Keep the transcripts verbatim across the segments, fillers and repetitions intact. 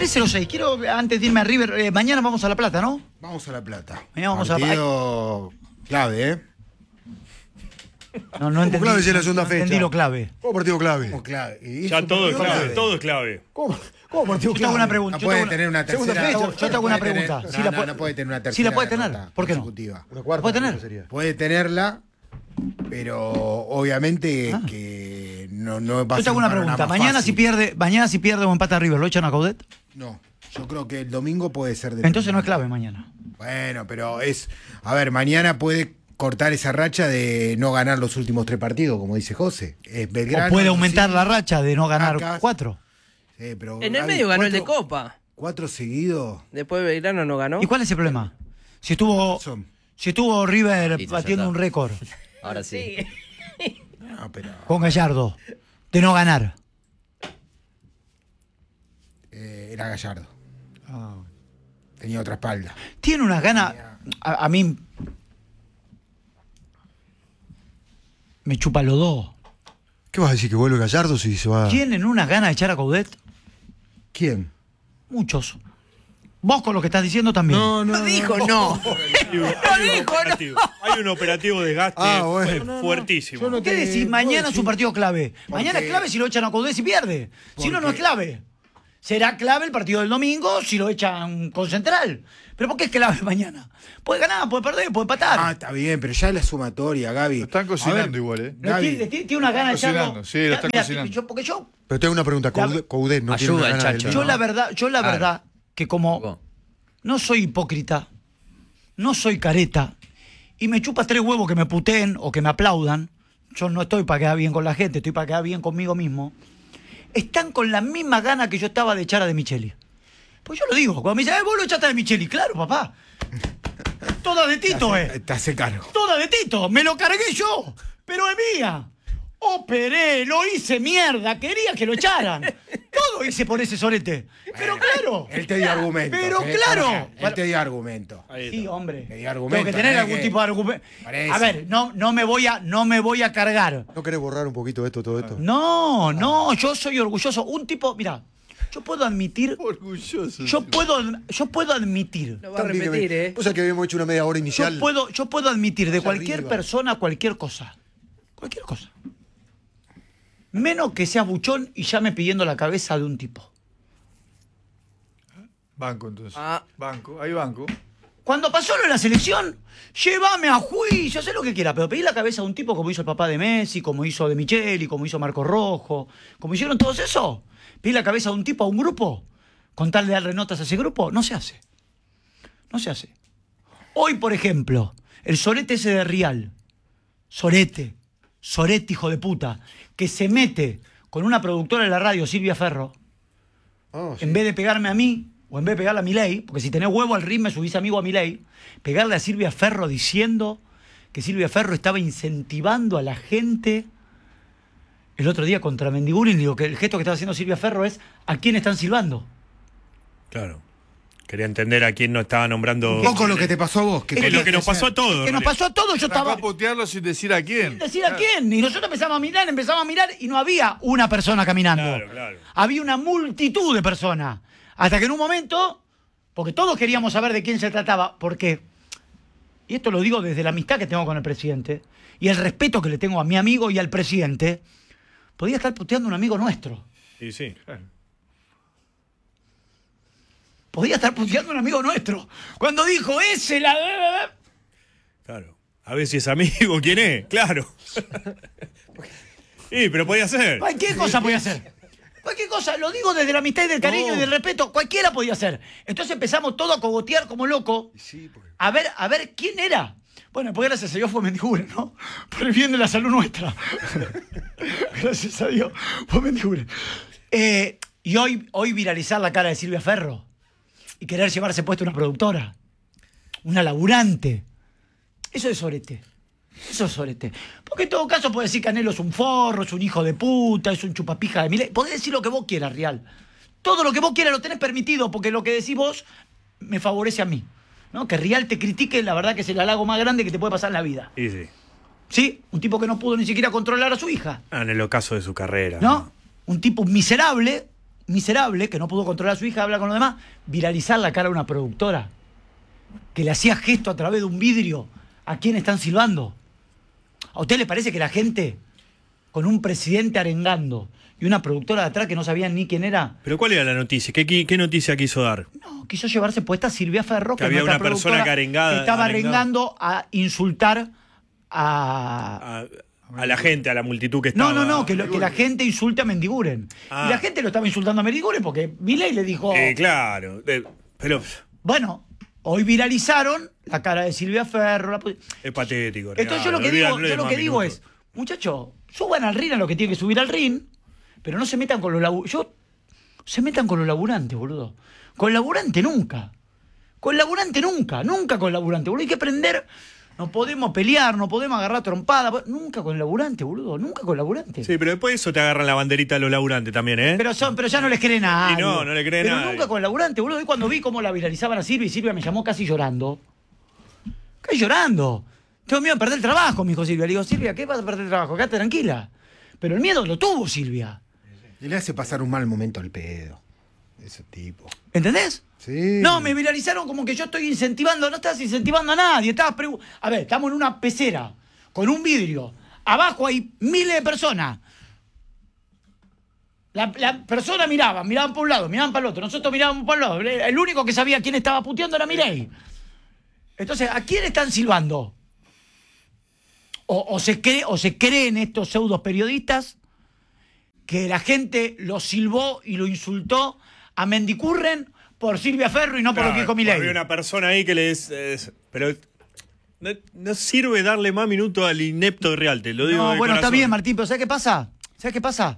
tres cero seis. Quiero, antes de irme a River, eh, mañana vamos a La Plata, ¿no? Vamos a La Plata. Mañana vamos Partido a... clave, ¿eh? No, no entendí. Clave si es la segunda no fecha. entendí lo clave. ¿Cómo partido clave? ¿Cómo clave? ¿Y Ya todo es clave, clave? todo es clave. ¿Cómo, cómo partido Yo te clave? hago una pregunta. No yo te puede hago una- tener una segunda tercera. fecha. no Yo te hago una puede tener- pregunta. No, Sí la no, puede- no puede tener una tercera. Sí la puede tener. derrota ¿Por qué no? consecutiva. Una cuarta. ¿Puede tener? ¿cómo sería? Puede tenerla, pero obviamente Ah. que no, no va a Yo te ser hago un una panorama pregunta. Mañana si fácil. pierde, mañana si pierde o empata River, ¿lo echan a Coudet? No, yo creo que el domingo puede ser de. Entonces no es clave mañana. Bueno, pero es. A ver, mañana puede cortar esa racha de no ganar los últimos tres partidos, como dice José. Es Belgrano, O puede aumentar sí, la racha de no ganar Acá- cuatro. sí, pero, En el Gaby, medio ganó el de cuatro- Copa. Cuatro seguidos. Después Belgrano no ganó. ¿Y cuál es el problema? Si estuvo, Son. si estuvo River Listo, ya batiendo está. un récord Ahora sí. No, pero. con Gallardo de no ganar. eh, era Gallardo. Tenía otra espalda. Tiene unas ganas. A, a mí. Me chupa los dos. ¿Qué vas a decir? ¿Que vuelve Gallardo si se va? ¿Tienen unas ganas de echar a Coudet? ¿Quién? Muchos. Vos con lo que estás diciendo también. No, no. No dijo no. Hay un, hay un operativo, hay un operativo de desgaste Ah, fu- bueno. fuertísimo. Yo no ¿Qué te- decís? puedo Mañana es decir- un partido clave. Mañana es Porque- clave si lo echan a Coudet y pierde. Si no, no es Porque- clave. Será clave el partido del domingo si lo echan con Central. ¿Pero por qué es clave mañana? Puede ganar, puede perder, puede empatar. Ah, está bien, pero ya es la sumatoria, Gaby. Lo están A cocinando ver, igual, ¿eh? No, Gaby, tiene, tiene- tiene una gana de Está echarlo. cocinando, sí, lo está Mira, cocinando. yo- porque yo, Pero tengo una pregunta. La- Coudet, Coudet no tiene Ayuda una el gana del Chacho, yo mismo. la verdad, yo la Claro. verdad que como Poco. no soy hipócrita, no soy careta, y me chupa tres huevos que me puteen o que me aplaudan, yo no estoy para quedar bien con la gente, estoy para quedar bien conmigo mismo, están con la misma gana que yo estaba de echar a De Micheli. Pues yo lo digo, cuando me dicen, "Eh, vos lo echaste a De Micheli", claro, papá. Toda de Tito, eh. Te hace cargo. Toda de Tito, me lo cargué yo, pero es mía. Operé, lo hice mierda, quería que lo echaran. Todo hice por ese sorete. Pero claro. Él te dio argumento. Pero eh, claro. para acá. Él te dio argumento. Ahí Sí, está. hombre. Que diga argumento, Tengo que tener ¿eh? algún Que- tipo de argumento. Parece. A ver, no, no me voy a, no me voy a cargar. ¿No querés borrar un poquito esto, todo esto? No, no, yo soy orgulloso. Un tipo, mira, yo puedo admitir, Orgulloso. yo puedo, yo puedo admitir, Lo va a También que repetir, me- ¿eh? Vos sabés que habíamos hecho una media hora inicial. yo puedo, yo puedo admitir de Allá cualquier arriba. persona cualquier cosa. Cualquier cosa. Menos que sea buchón y llame pidiendo la cabeza de un tipo. Banco, entonces. Ah. Banco, hay banco. Cuando pasó lo de la selección, llévame a juicio, haz lo que quiera, pero pedí la cabeza de un tipo como hizo el papá de Messi, como hizo De Micheli, como hizo Marco Rojo, como hicieron todos eso. Pedí la cabeza de un tipo a un grupo, con tal de darle notas a ese grupo, no se hace. No se hace. Hoy, por ejemplo, el sorete ese de Rial, sorete, sorete hijo de puta, que se mete con una productora de la radio, Silvia Ferro, Ah, sí. en vez de pegarme a mí, o en vez de pegarle a Milei, porque si tenés huevo al ritmo me subís amigo a Milei, pegarle a Silvia Ferro diciendo que Silvia Ferro estaba incentivando a la gente el otro día contra Mendibullying, digo que el gesto que estaba haciendo Silvia Ferro es ¿a quién están silbando? Claro. Quería entender a quién no estaba nombrando. Un poco lo que te pasó a vos. Es lo que nos pasó a todos. Que nos pasó a todos, yo Sacó estaba... a putearlo sin decir a quién. decir a quién. Y nosotros empezamos a mirar, empezamos a mirar y no había una persona caminando. Claro, claro. Había una multitud de personas. Hasta que en un momento, porque todos queríamos saber de quién se trataba, porque, y esto lo digo desde la amistad que tengo con el presidente, y el respeto que le tengo a mi amigo y al presidente, podía estar puteando a un amigo nuestro. Sí, sí. Podía estar puteando a un amigo nuestro. Cuando dijo ese, la... Claro. A ver si es amigo, ¿quién es? Claro. Sí, pero podía ser. Cualquier cosa podía hacer. Cualquier cosa, lo digo desde la amistad y del cariño No. y del respeto, cualquiera podía hacer. Entonces empezamos todos a cogotear como loco, Sí, porque- a ver, a ver quién era. Bueno, pues gracias a Dios fue Mendiguren, ¿no? Por el bien de la salud nuestra. Gracias a Dios fue Mendiguren. Eh, y hoy, hoy viralizar la cara de Silvia Ferro y querer llevarse puesto una productora, una laburante. Eso es sorete. Eso es sorete. Porque en todo caso puede decir que Canelo es un forro, es un hijo de puta, es un chupapija de Milei. Podés decir lo que vos quieras, Real. Todo lo que vos quieras lo tenés permitido, porque lo que decís vos me favorece a mí. ¿No? Que Real te critique, la verdad que es el halago más grande que te puede pasar en la vida. Sí, sí. ¿Sí? Un tipo que no pudo ni siquiera controlar a su hija. Ah, en el ocaso de su carrera. ¿No? Un tipo miserable, miserable, que no pudo controlar a su hija, habla con los demás, viralizar la cara de una productora que le hacía gesto a través de un vidrio a quien están silbando. ¿A usted le parece que la gente, con un presidente arengando y una productora de atrás que no sabían ni quién era? ¿Pero cuál era la noticia? ¿Qué, qué, qué noticia quiso dar? No, quiso llevarse puesta a Silvia Ferro, que, Que había es nuestra una persona productora, que arengada- que estaba arengada. arengando a insultar a... A, a la gente, a la multitud que estaba. No, no, no, que, lo- que la gente insulte a Mendiguren. Ah. Y la gente lo estaba insultando a Mendiguren porque Milei le dijo... Eh, claro. eh, pero Bueno, hoy viralizaron la cara de Silvia Ferro. la pu- es patético. Entonces yo Renato, lo que digo, olvídalo yo de lo más que digo minutos. es, muchachos, suban al ring a lo que tienen que subir al ring, pero no se metan con los laburantes. Yo, se metan con los laburantes, boludo. Con laburante nunca. Con laburante nunca, nunca con laburante, boludo. Hay que aprender. No podemos pelear, no podemos agarrar trompada. Nunca con laburante, boludo. Nunca con laburante. Sí, pero después de eso te agarran la banderita a los laburantes también, ¿eh? Pero, son, pero ya no les cree nada. Y no, no le cree Pero nadie. nunca con laburante, boludo. Y cuando vi cómo la viralizaban a Silvia, y Silvia me llamó casi llorando. Casi llorando. Tengo miedo de perder el trabajo, me dijo Silvia. Le digo, Silvia, ¿qué vas a perder el trabajo? Quédate tranquila. Pero el miedo lo tuvo Silvia. Y le hace pasar un mal momento al pedo. Ese tipo. ¿Entendés? Sí. No, me viralizaron como que yo estoy incentivando. No estás incentivando a nadie. Estabas pregu- a ver, estamos en una pecera con un vidrio. Abajo hay miles de personas. La, la persona miraba, miraban por un lado, miraban para el otro. Nosotros mirábamos para el lado. El único que sabía quién estaba puteando era Milei. Entonces, ¿a quién están silbando? O, o, se cree, o se creen estos pseudos periodistas que la gente lo silbó y lo insultó a Mendicurren por Silvia Ferro y no por lo que dijo Milei. Había una persona ahí que le es, es- pero no, no sirve darle más minutos al inepto de Real, te lo digo. No, de bueno, está corazón. bien, Martín, pero ¿sabes qué pasa? ¿Sabes qué pasa?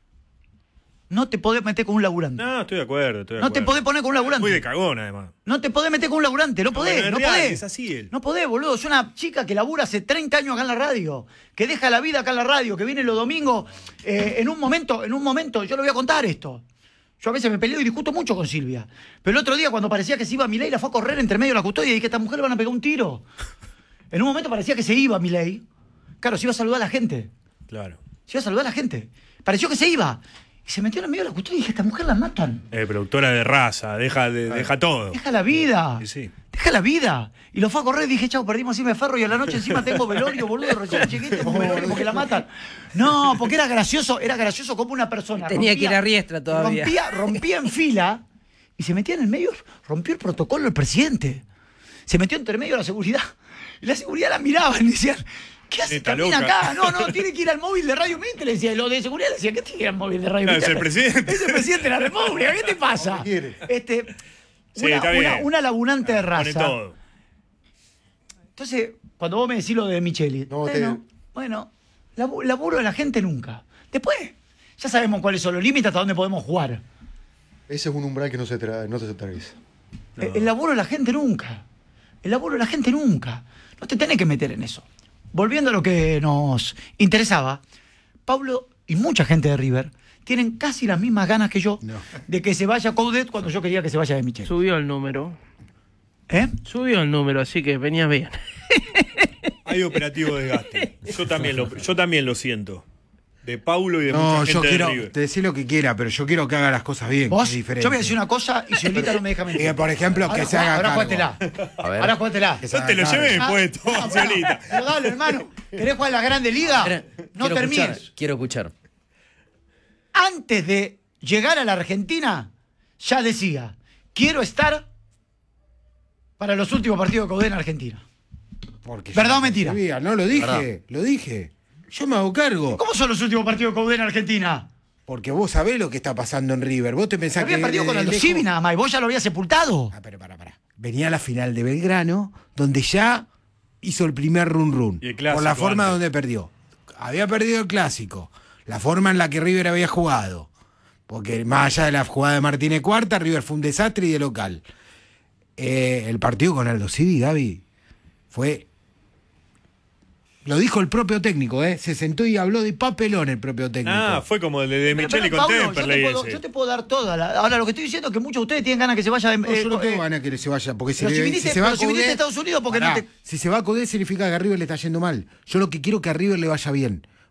No te podés meter con un laburante. No, estoy de acuerdo. Estoy de No te acuerdo. podés poner con un laburante. Muy de cagón, además. No te podés meter con un laburante, no No, podés, pero es no real, podés. es así él. No podés, boludo. Es una chica que labura hace treinta años acá en la radio, que deja la vida acá en la radio, que viene los domingos. eh, en un momento, en un momento, yo le voy a contar esto. Yo a veces me peleo y discuto mucho con Silvia. Pero el otro día, cuando parecía que se iba Milei, la fue a correr entre medio de la custodia y dije, esta mujer le van a pegar un tiro. En un momento parecía que se iba Milei. Claro, se iba a saludar a la gente. Claro. Se iba a saludar a la gente. Pareció que se iba. Y se metió en el medio de la custodia y dije, esta mujer la matan. Eh, productora de raza, deja, de- deja todo. Deja la vida. Y sí. Deja la vida. Y lo fue a correr y dije, chao, perdimos a Silvia Ferro y a la noche encima tengo velorio, boludo, recién llegué, tengo un velorio porque la matan. No, porque era gracioso, era gracioso como una persona. Tenía que ir a Riestra todavía. Rompía, rompía en fila y se metía en el medio, rompió el protocolo del presidente. Se metió entre medio de la seguridad. Y la seguridad la miraban y decían, ¿qué hace? Está Camina loca. acá. No, no, tiene que ir al móvil de Radio Mitre, le decía. Y los de seguridad le decían, ¿qué tiene que ir al móvil de Radio Claro, Mitre? es el presidente. Es el presidente de la República, ¿qué te pasa? quiere? Este, Sí, una, está una, bien. una laburante de Pone raza. todo. Entonces, cuando vos me decís lo de Micheli, No, bueno, te- bueno, labu- laburo de la gente nunca. Después, ya sabemos cuáles son los límites hasta dónde podemos jugar. Ese es un umbral que no se, tra no se atraviesa. El, el laburo de la gente nunca. El laburo de la gente nunca. No te tenés que meter en eso. Volviendo a lo que nos interesaba, Pablo y mucha gente de River tienen casi las mismas ganas que yo No. de que se vaya Coudet cuando yo quería que se vaya de Michel. Subió el número. ¿Eh? Subió el número, así que venía bien. Hay operativo desgaste. Yo también lo, yo también lo siento. De Paulo y de No, mucha yo gente quiero, de River. te decís lo que quiera, pero yo quiero que haga las cosas bien. Vos, que es diferente. yo voy a decir una cosa y Ciolita no me deja mentir. Eh, por ejemplo, que Ahora se jugá- haga Ahora cargo. jugátela. A ver. Ahora jugátela. Que se Yo te lo haga llevé cargo. después, Ah, todo, bueno, Ciolita. pero dale, hermano. ¿Querés jugar en la Grande Liga? Espera, No quiero termines. escuchar, quiero escuchar. Antes de llegar a la Argentina, ya decía, quiero estar para los últimos partidos de Coudet en Argentina. Porque ¿Verdad yo o mentira? sabía, No, lo dije, Verdad. lo dije. Yo me hago cargo. ¿Cómo son los últimos partidos de Coudet en Argentina? Porque vos sabés lo que está pasando en River. Vos te pensás Había que. partido con desde Aldo lejos- Civi nada más, y vos ya lo habías sepultado. Ah, pero para, para. Venía la final de Belgrano, donde ya hizo el primer run run. Y el clásico por la forma antes. donde perdió. Había perdido el clásico. La forma en la que River había jugado. Porque más allá de la jugada de Martínez Cuarta, River fue un desastre y de local. Eh, el partido con Aldo Civi, Gaby, fue. Lo dijo el propio técnico, ¿eh? Se sentó y habló de papelón el propio técnico. Ah, fue como el de, de Pero, Micheli pero, con Pablo, yo, te Temperley puedo, ese. yo te puedo dar toda. La, ahora, lo que estoy diciendo es que muchos de ustedes tienen ganas que se vaya de. No, eh, yo no tengo eh, ganas que se vaya, porque si, pero si le- viniste- se va pero si viniste Coudet- a Estados Unidos, porque no Pará, te- Si se va a Coudet significa que a River le está yendo mal. Yo lo que quiero es que a River le vaya bien.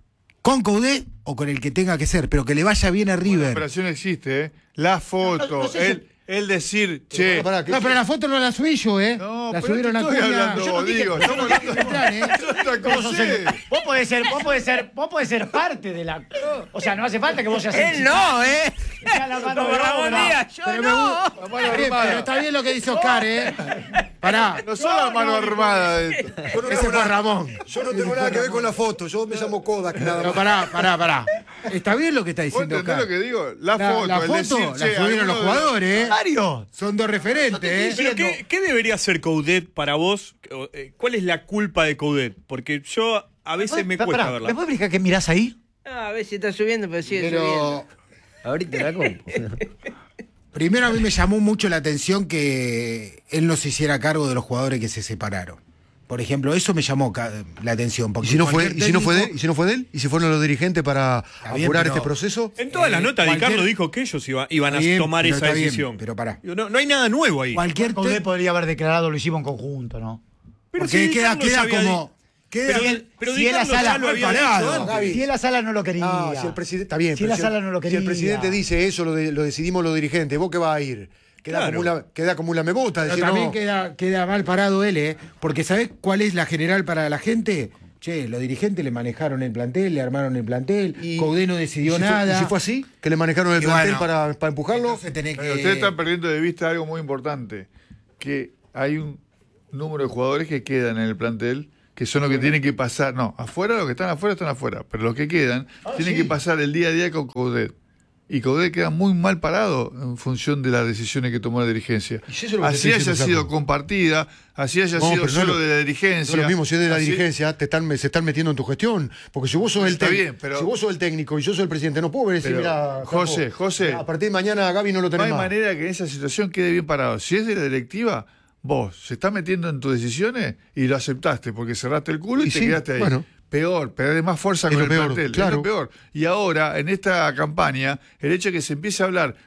con Coudet o con el que tenga que ser, pero que le vaya bien a La River. operación existe, ¿eh? La foto, No, no sé si- el, el decir, che. Pará, ¿qué- No, pero la foto no la subí yo, ¿eh? No, la pero subieron te a estoy Acuña. hablando, Yo no dije- digo, estamos hablando de entrar, ¿eh? otra Vos, sos cosa. el- vos podés ser, vos podés ser, vos podés ser parte de la. O sea, no hace falta que vos seas el Él no, ¿eh? que sea la mano Como de Ramón obra. Díaz, yo Pero me no. gusta- La mano Está bien, armada. pero está bien lo que dice Oscar, ¿eh? Pará. No son la mano armada de esto. Yo no Ese tengo fue nada- Ramón. Yo no tengo nada que ver con la foto, yo me llamo Kodak nada Pero más. pará, pará, pará. Está bien lo que está ¿Vos diciendo entendés Oscar. lo que digo? La, La, foto, la el foto decir, la che, subieron los alguno de jugadores, ¿eh? Mario. Son dos referentes, ¿eh? Pero ¿qué, qué debería hacer Coudet para vos? O, eh, ¿Cuál es la culpa de Coudet? Porque yo a veces me Pará, cuesta pará, verla. ¿me puedes explicar qué mirás ahí? Ah, a ver si está subiendo, pero sigue Pero subiendo. Ahorita la compu. primero a mí me llamó mucho la atención que él no se hiciera cargo de los jugadores que se separaron. Por ejemplo, eso me llamó ca- la atención. ¿Y Porque si no fue, cualquier y si no fue de, técnico- y si no fue de él? ¿Y si fueron los dirigentes para Está bien, apurar pero- este proceso? En todas las Eh, notas, Di cualquier- Carlo dijo que ellos iba- iban a Está bien, tomar pero esa está bien, decisión. pero pará. No, no hay nada nuevo ahí. Cualquier Coudet te- podría haber declarado lo hicimos en conjunto, ¿no? Pero porque si Di queda, Carlo ya queda había como. Queda, Pero si él, pero si Di él a Carlo Sala ya lo había parado, dicho antes. Gaby. si él a Sala no lo quería. No, si el presidente está bien. Si pero la sala no lo Si el quería. presidente dice eso, lo, de- lo decidimos los dirigentes, ¿vos qué vas a ir? Queda, Claro. como, una, queda como una me gusta. pero Decir, también no, queda, queda mal parado él, ¿eh? Porque ¿sabés cuál es la general para la gente? Che, los dirigentes le manejaron el plantel, le armaron el plantel, y- Coudet no ¿y decidió si fue- nada. ¿Y si fue así? ¿Que le manejaron el Y plantel bueno, para, para empujarlo? Entonces tenés Pero que- ustedes están perdiendo de vista algo muy importante, que hay un número de jugadores que quedan en el plantel, que son los que tienen que pasar, no, afuera, los que están afuera están afuera, pero los que quedan tienen que pasar el día a día con Coudet. Y Coudet queda muy mal parado en función de las decisiones que tomó la dirigencia. Y eso es lo que te Así estoy haya diciendo, sido Flaco. compartida, así haya No, sido pero no solo lo- de la No dirigencia. es lo mismo, si es de la así- dirigencia, te están, se están metiendo en tu gestión. Porque si vos sos el Está técnico, bien, pero- si vos sos el técnico y yo soy el presidente, no puedo ver decir, Pero, mira, José, José, a partir de mañana a Gaby no lo No tenés hay más. manera que en esa situación quede bien parado. Si es de la directiva, vos se estás metiendo en tus decisiones y lo aceptaste porque cerraste el culo y, Y te sí, quedaste ahí. bueno. Peor, perdés más fuerza Es con lo el peor, plantel. claro. Es lo peor. Y ahora, en esta campaña, el hecho de que se empiece a hablar